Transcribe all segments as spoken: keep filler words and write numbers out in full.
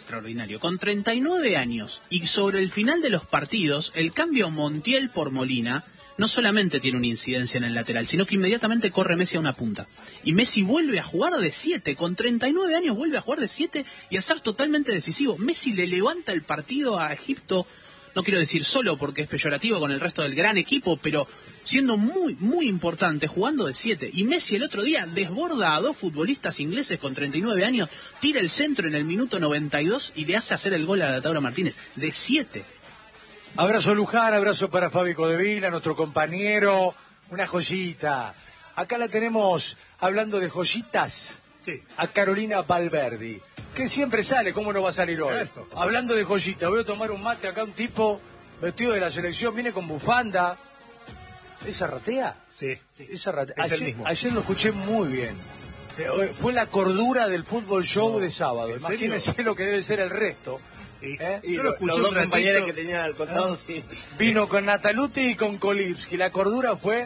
extraordinario. Con treinta y nueve años y sobre el final de los partidos, el cambio Montiel por Molina no solamente tiene una incidencia en el lateral, sino que inmediatamente corre Messi a una punta. Y Messi vuelve a jugar de siete, con treinta y nueve años vuelve a jugar de siete y a ser totalmente decisivo. Messi le levanta el partido a Egipto, no quiero decir solo porque es peyorativo con el resto del gran equipo, pero siendo muy, muy importante, jugando de siete. Y Messi el otro día desborda a dos futbolistas ingleses con treinta y nueve años, tira el centro en el minuto noventa y dos y le hace hacer el gol a Lautaro Martínez, de siete. Abrazo Luján, abrazo para Fabi Codevila, nuestro compañero, una joyita. Acá la tenemos, hablando de joyitas, sí, a Carolina Valverdi, que siempre sale, ¿cómo no va a salir hoy? Claro. Hablando de joyitas, voy a tomar un mate acá, un tipo vestido de la selección, viene con bufanda. ¿Esa ratea? Sí, Esa ratea. Es Ayer, el mismo. ayer lo escuché muy bien. Fue la cordura del fútbol show no, de sábado. Imagínense lo que debe ser el resto. Y, ¿Eh? y yo lo escuché los dos compañeros que tenían al costado, sí. Vino con Nataluti y con Kolipski. La cordura fue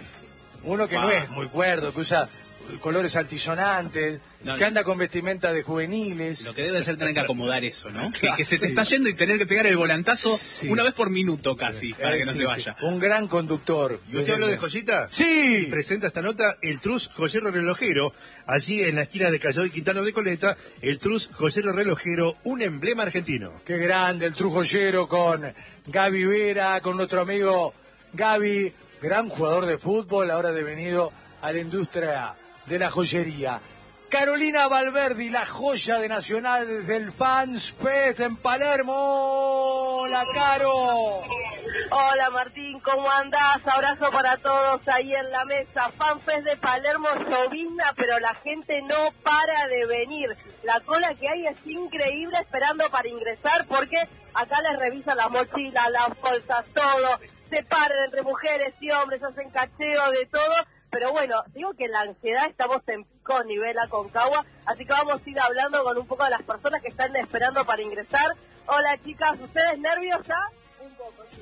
uno que ah. no es muy cuerdo, que usa colores altisonantes, no, que anda con vestimenta de juveniles. Lo que debe ser tener que acomodar eso, ¿no? Que, que se te sí. está yendo y tener que pegar el volantazo sí. una vez por minuto casi, para eh, que no sí, se vaya. Sí. Un gran conductor. ¿Y usted habló de joyita? Sí. Presenta esta nota el Trus Joyero Relojero, allí en la esquina de Callao y Quintana de Coleta, el Trus Joyero Relojero, un emblema argentino. Qué grande el Trus Joyero con Gaby Vera, con nuestro amigo Gaby, gran jugador de fútbol, ahora devenido a la industria de la joyería. Carolina Valverdi, la joya de Nacional del Fans Fest en Palermo. Hola, Caro. Hola, Martín, ¿cómo andás? Abrazo para todos ahí en la mesa. Fan Fest de Palermo, llovizna, pero la gente no para de venir. La cola que hay es increíble esperando para ingresar, porque acá les revisan las mochilas, las bolsas, todo. Se paran entre mujeres y hombres, hacen cacheo de todo. Pero bueno, digo que la ansiedad, estamos en pico nivel Aconcagua, así que vamos a ir hablando con un poco de las personas que están esperando para ingresar. Hola, chicas, ¿ustedes nerviosas? Un poco, sí.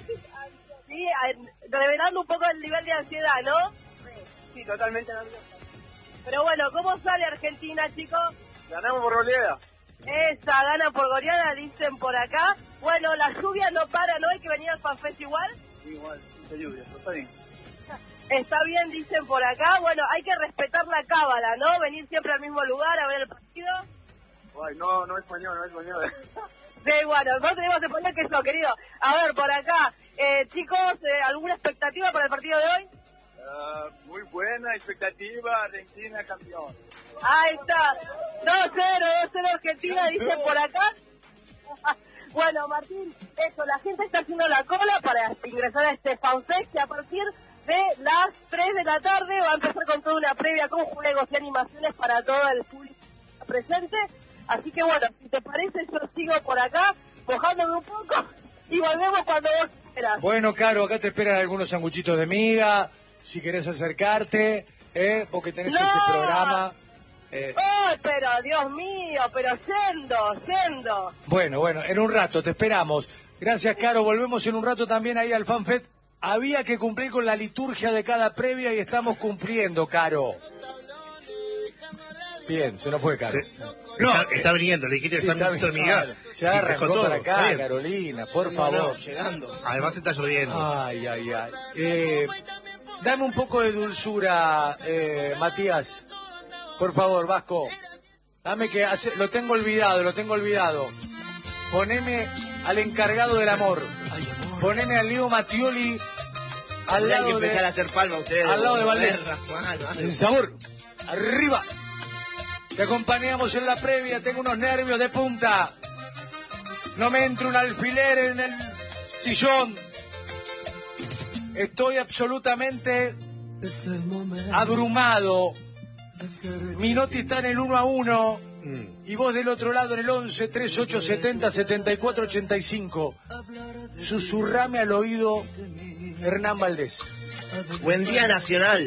Sí, revelando un poco el nivel de ansiedad, ¿no? Sí, sí, totalmente nerviosa. Pero bueno, ¿cómo sale Argentina, chicos? Ganamos por goleada. Esa, gana por goleada, dicen por acá. Bueno, la lluvia no para, ¿no? Hay que venir al FanFest igual. Sí, igual, mucha lluvia, pero está bien. Está bien, dicen por acá. Bueno, hay que respetar la cábala, ¿no? Venir siempre al mismo lugar a ver el partido. Ay, no, no es español, no es español. Sí, bueno, no tenemos español que eso, querido. A ver, por acá, eh, chicos, eh, ¿alguna expectativa para el partido de hoy? Uh, muy buena expectativa, Argentina campeón. Ahí está, dos cero, dos cero Argentina, dicen por acá. Bueno, Martín, eso, la gente está haciendo la cola para ingresar a este FanFest, que a partir de las tres de la tarde va a empezar con toda una previa con juegos y animaciones para todo el público presente. Así que bueno, si te parece, yo sigo por acá, mojándome un poco y volvemos cuando vos quieras. Bueno, Caro, acá te esperan algunos sanguchitos de miga, si querés acercarte, ¿eh? Vos que tenés ¡No! ese programa. Eh... ¡Oh, pero Dios mío, pero yendo, yendo! Bueno, bueno, en un rato te esperamos. Gracias, Caro, volvemos en un rato también ahí al FanFest. Había que cumplir con la liturgia de cada previa y estamos cumpliendo, Caro. Bien, se nos fue, Caro. Sí. No, está, está viniendo, le dijiste sí, el sanguchito de miga. Ya arrancó todo para acá, Carolina, por no, favor. No, llegando. Además está lloviendo. Ay, ay, ay. Eh, dame un poco de dulzura, eh, Matías. Por favor, Vasco. Dame que hace, lo tengo olvidado, lo tengo olvidado. Poneme al encargado del amor. Poneme al Leo Mattioli al lado que empezar de, a hacer palma ustedes. al lado de Valdés. El sabor. Arriba. Te acompañamos en la previa. Tengo unos nervios de punta. No me entra un alfiler en el sillón. Estoy absolutamente abrumado. Minotti está en el uno a uno. Mm. Y vos del otro lado en el once, treinta y ocho, setenta, setenta y cuatro, ochenta y cinco. Susurrame al oído Hernán Valdés. Buen día, Nacional.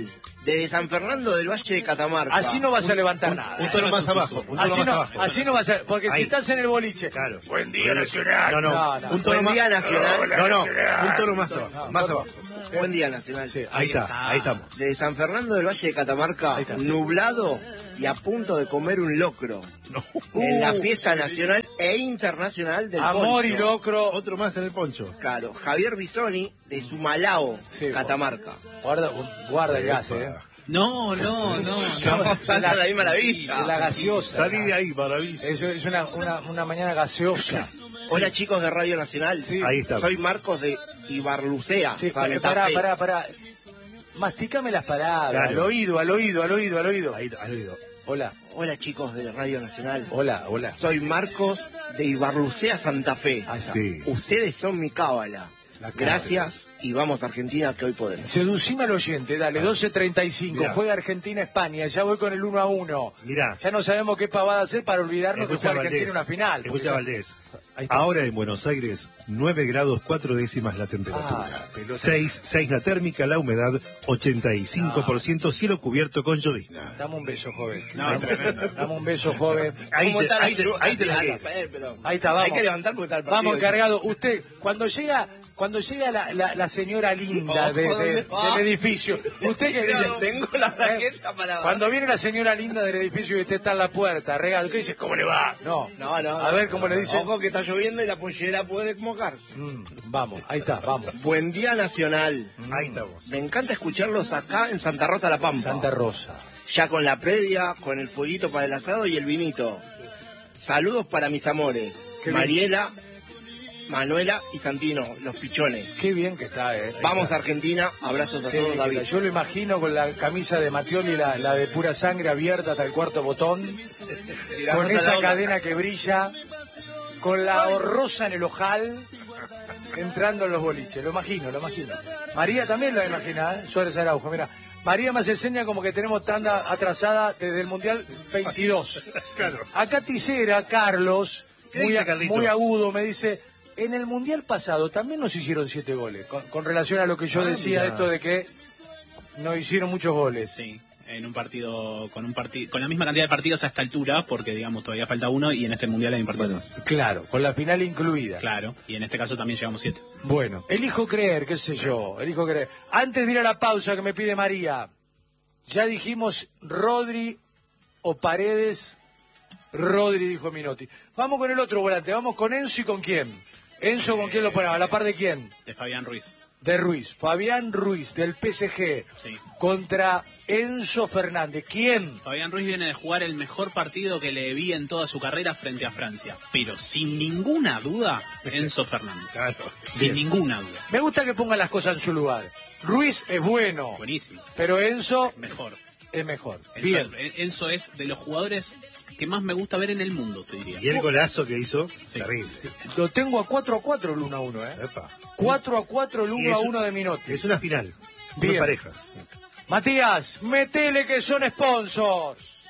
Desde San Fernando del Valle de Catamarca. Así no vas a levantar un, nada. Un tono más abajo. Un tono así, más no, abajo. así no vas a... Porque Ahí. si estás en el boliche... Claro. Buen día, Nacional. No, no. No, no. Un tono Buen más... día, Nacional. No, no. Un tono más abajo. No, Más no. abajo. Buen día, Nacional. Sí. Ahí está. Ahí estamos. Desde San Fernando del Valle de Catamarca, Ahí está. nublado y a punto de comer un locro. No. En la fiesta nacional e internacional del Amor y poncho. locro. Otro más en el poncho. Claro, Javier Bisoni de Sumalao, Sí, Catamarca. Guarda, guarda el gas, eh. No, no, no. no. Santa la misma maravilla. De la gaseosa. Salí de ahí, maravilla. Es, es una, una, una mañana gaseosa. Hola chicos de Radio Nacional. Sí. Ahí está. Soy Marcos de Ibarlucea, Sí, Santa pará, Fe. pará, pará. Masticame las palabras. Claro. Al oído, al oído, al oído, al oído. Ahí, al oído. Hola, Hola chicos de Radio Nacional. hola, hola. Soy Marcos de Ibarlucea, Santa Fe. Allá. Sí. Ustedes son mi cábala. La cábala. Gracias y vamos a Argentina que hoy podemos. Seducime al oyente, dale, doce treinta y cinco. Mirá. Juega Argentina-España, ya voy con el uno a uno. Mirá. Ya no sabemos qué pavada hacer para olvidarnos que Escucha juega Argentina Valdés. una final. porque Escucha ya- Valdés. Ahí está. Ahora en Buenos Aires, nueve grados cuatro décimas la temperatura. Ah, pelota. seis, seis la térmica, la humedad ochenta y cinco por ciento, cielo cubierto con llovizna. Dame un beso, joven. No, tremendo. Dame un beso, joven. Ahí ¿Cómo te, está la ahí te, tru- ahí te la Ah, digo. eh, pero- Ahí está, vamos. Hay que levantar porque está el partido. Vamos, encargado. Usted, cuando llega... Cuando llega la, la, la señora linda Ojo, de- de- ¿dónde va? del edificio, usted que dice, Cuidado, tengo la raqueta para... cuando viene la señora linda del edificio y usted está en la puerta, regalo, ¿qué dice? ¿Cómo le va? No, No, no. A ver cómo le dice. Ojo que está lloviendo y la pollera puede mojar. Mm, vamos, ahí está, vamos. Buen día Nacional. Ahí estamos. Me encanta escucharlos acá en Santa Rosa La Pampa. Santa Rosa. Ya con la previa, con el fueguito para el asado y el vinito. Saludos para mis amores. Qué bien. Mariela, Manuela y Santino, los pichones. Qué bien que está, eh. Vamos a Argentina, abrazos a Qué todos, bien que David. está. Yo lo imagino con la camisa de Mattioli, la, la de pura sangre abierta hasta el cuarto botón, con esa cadena que brilla, con la rosa en el ojal, entrando en los boliches. Lo imagino, lo imagino. María también lo imagina, ¿eh? Suárez Araujo, mira. María me hace seña como que tenemos tanda atrasada desde el Mundial veintidós. Claro. Acá Tisera, Carlos, ¿Qué muy, dice a- Carlito? muy agudo, me dice, en el Mundial pasado también nos hicieron siete goles, con, con relación a lo que yo Ah, decía, mirá. esto de que nos hicieron muchos goles. Sí, en un partido con un partido con la misma cantidad de partidos a esta altura, porque digamos todavía falta uno y en este mundial hay un partido más. Claro, con la final incluida. Claro, y en este caso también llevamos siete. Bueno, elijo creer, qué sé yo, elijo creer. Antes de ir a la pausa que me pide María, ya dijimos Rodri o Paredes. Rodri, dijo Minotti. Vamos con el otro volante, vamos con Enzo y con quién. Enzo, ¿con quién lo ponemos? ¿A la par de quién? De Fabián Ruiz. De Ruiz. Fabián Ruiz, del P S G, Sí. contra Enzo Fernández. ¿Quién? Fabián Ruiz viene de jugar el mejor partido que le vi en toda su carrera frente a Francia. Pero sin ninguna duda, Enzo Fernández. Claro. Sin ninguna duda. Me gusta que pongan las cosas en su lugar. Ruiz es bueno, Buenísimo. pero Enzo Mejor. es mejor. Enzo, Bien. Enzo es de los jugadores que más me gusta ver en el mundo, te diría. Y el golazo que hizo, Sí. terrible. Lo tengo a cuatro a cuatro el uno a uno, ¿eh? Epa. cuatro a cuatro el Y uno a es- uno de Minotti. Es una final. Bien. Una pareja. Matías, metele que son sponsors.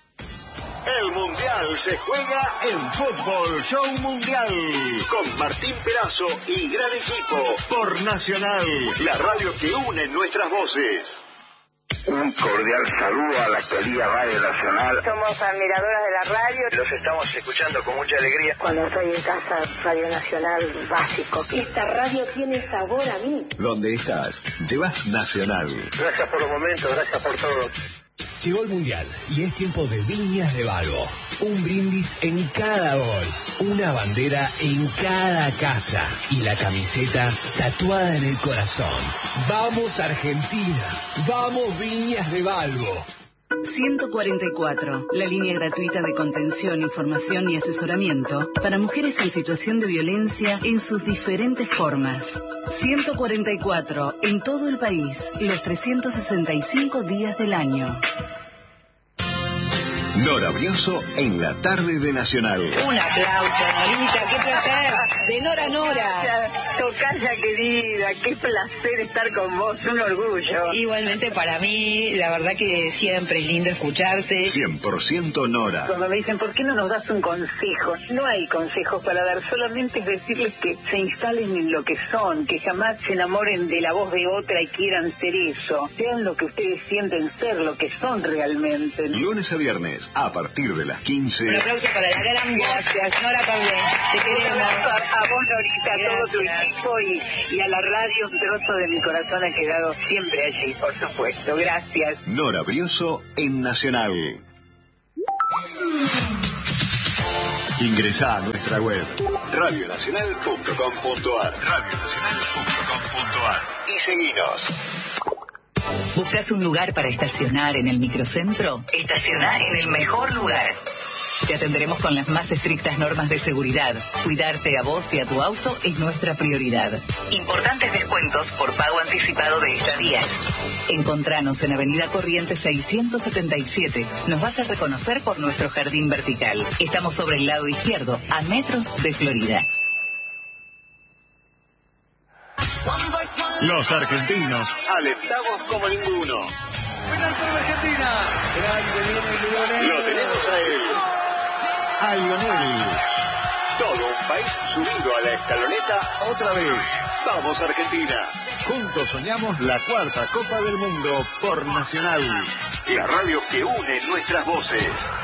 El Mundial se juega en Fútbol Show Mundial con Martín Perazo y gran equipo por Nacional, la radio que une nuestras voces. Un cordial saludo a la querida Radio Nacional. Somos admiradoras de la radio. Los estamos escuchando con mucha alegría. Cuando estoy en casa, Radio Nacional básico. Esta radio tiene sabor a mí. ¿Dónde estás? Llevas Nacional. Gracias por los momentos, gracias por todo. Llegó el Mundial y es tiempo de Viñas de Valvo. Un brindis en cada gol, una bandera en cada casa y la camiseta tatuada en el corazón. ¡Vamos Argentina! ¡Vamos Viñas de Valvo! ciento cuarenta y cuatro, la línea gratuita de contención, información y asesoramiento para mujeres en situación de violencia en sus diferentes formas. ciento cuarenta y cuatro, en todo el país, los trescientos sesenta y cinco días del año. Nora Brioso en la tarde de Nacional. Un aplauso, Norita, qué placer. De Nora Nora. Tocaya querida, qué placer estar con vos, un orgullo. Igualmente para mí, la verdad que siempre es lindo escucharte. cien por ciento Nora. Cuando me dicen, ¿por qué no nos das un consejo? No hay consejos para dar, solamente es decirles que se instalen en lo que son, que jamás se enamoren de la voz de otra y quieran ser eso. Sean lo que ustedes sienten ser, lo que son realmente. Lunes a viernes, a partir de las quince. Un aplauso para la gran voz. Gracias. Nora también. Te queremos. A, a vos, Norita, a todo tu Gracias. equipo y, y a la radio, un trozo de mi corazón ha quedado siempre allí, por supuesto. Gracias. Nora Brioso en Nacional. Ingresá a nuestra web radio nacional punto com punto ar radio nacional punto com punto ar y seguinos. ¿Buscas un lugar para estacionar en el microcentro? Estaciona en el mejor lugar. Te atenderemos con las más estrictas normas de seguridad. Cuidarte a vos y a tu auto es nuestra prioridad. Importantes descuentos por pago anticipado de estadías. Encontranos en Avenida Corrientes seiscientos setenta y siete. Nos vas a reconocer por nuestro jardín vertical. Estamos sobre el lado izquierdo, a metros de Florida. Los argentinos alentamos como ninguno. ¡Penal para la Argentina! Lo tenemos a él, a Lionel. Todo un país subido a la escaloneta otra vez. Vamos Argentina. Juntos soñamos la cuarta Copa del Mundo por Nacional. La radio que une nuestras voces.